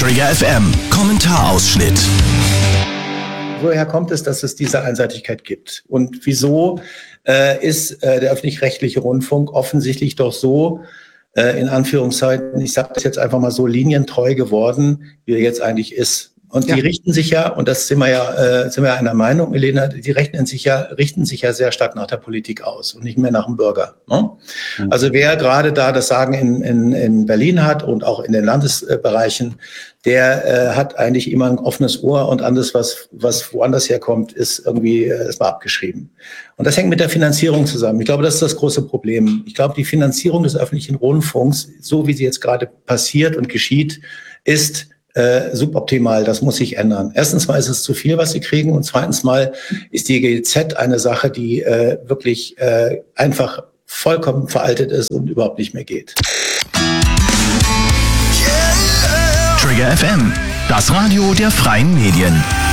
Trigger FM Kommentarausschnitt. Woher kommt es, dass es diese Einseitigkeit gibt? Und wieso ist der öffentlich-rechtliche Rundfunk offensichtlich doch so, in Anführungszeichen, ich sage das jetzt einfach mal so, linientreu geworden, wie er jetzt eigentlich ist? Und die richten sich ja, und das sind wir ja einer Meinung, Elena, die richten sich ja sehr stark nach der Politik aus und nicht mehr nach dem Bürger. Ne? Mhm. Also wer gerade da das Sagen in Berlin hat und auch in den Landesbereichen, der hat eigentlich immer ein offenes Ohr, und alles, was woanders herkommt, ist irgendwie erstmal abgeschrieben. Und das hängt mit der Finanzierung zusammen. Ich glaube, das ist das große Problem. Ich glaube, die Finanzierung des öffentlichen Rundfunks, so wie sie jetzt gerade passiert und geschieht, ist suboptimal. Das muss sich ändern. Erstens mal ist es zu viel, was sie kriegen, und zweitens mal ist die GEZ eine Sache, die wirklich einfach vollkommen veraltet ist und überhaupt nicht mehr geht. Trigger FM, das Radio der freien Medien.